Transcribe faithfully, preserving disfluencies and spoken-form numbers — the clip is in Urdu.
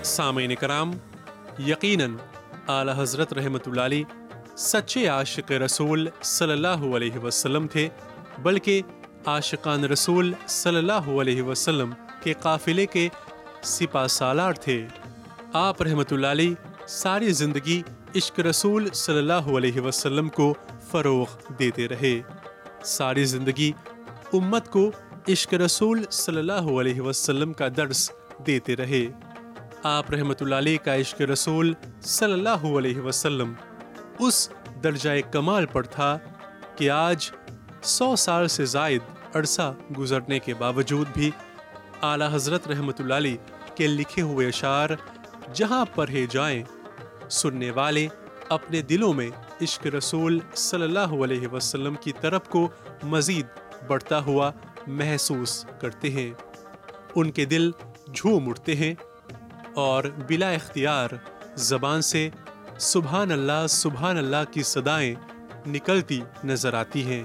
سامعین کرام، یقیناً اعلیٰ حضرت رحمۃ اللہ علیہ سچے عاشق رسول صلی اللہ علیہ وسلم تھے، بلکہ عاشقان رسول صلی اللہ علیہ وسلم کے قافلے کے سپہ سالار تھے۔ آپ رحمۃ اللہ علیہ ساری زندگی عشق رسول صلی اللہ علیہ وسلم کو فروغ دیتے رہے، ساری زندگی امت کو عشق رسول صلی اللہ علیہ وسلم کا درس دیتے رہے۔ آپ رحمۃ اللہ علیہ کا عشق رسول صلی اللہ علیہ وسلم اس درجہ کمال پر تھا کہ آج سو سال سے زائد عرصہ گزرنے کے باوجود بھی اعلیٰ حضرت رحمۃ اللہ علیہ کے لکھے ہوئے اشعار جہاں پڑھے جائیں، سننے والے اپنے دلوں میں عشق رسول صلی اللہ علیہ وسلم کی طرف کو مزید بڑھتا ہوا محسوس کرتے ہیں، ان کے دل جھوم اٹھتے ہیں اور بلا اختیار زبان سے سبحان اللہ سبحان اللہ کی صدائیں نکلتی نظر آتی ہیں۔